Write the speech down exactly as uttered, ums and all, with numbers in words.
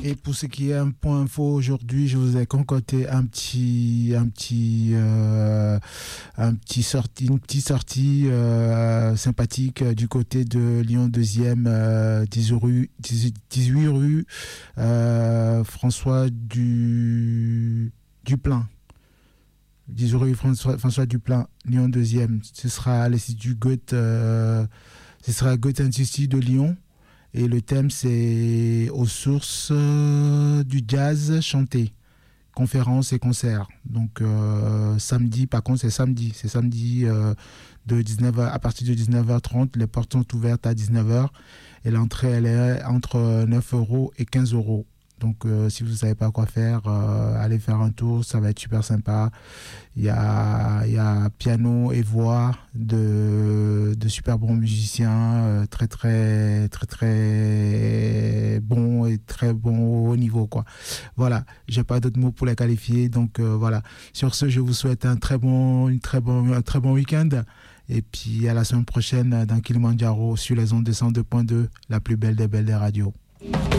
Et pour ce qui est un point info aujourd'hui, je vous ai concocté un petit, un petit, euh, un petit sortie, une petite sortie euh, sympathique du côté de Lyon deuxième, euh, dix-huit rue, dix-huit rue euh, François du Duplain. dix rue François, François Duplain, Lyon deuxième. Ce sera à l'Institut Goethe, euh, ce sera à Goethe Institut de Lyon. Et le thème, c'est aux sources euh, du jazz chanté, conférences et concerts. Donc euh, samedi, par contre, c'est samedi. C'est samedi euh, de dix-neuf heures, à partir de dix-neuf heures trente. Les portes sont ouvertes à dix-neuf heures. Et l'entrée, elle est entre neuf euros et quinze euros. Donc, euh, si vous ne savez pas quoi faire, euh, allez faire un tour, ça va être super sympa. Il y a, il y a piano et voix de, de super bons musiciens, euh, très, très, très, très bons et très bons au niveau, quoi. Voilà, j'ai pas d'autres mots pour les qualifier. Donc, euh, voilà. Sur ce, je vous souhaite un très bon, une très bon, un très bon week-end. Et puis, à la semaine prochaine dans Kilimandjaro sur les ondes de cent deux point deux, la plus belle des belles des radios.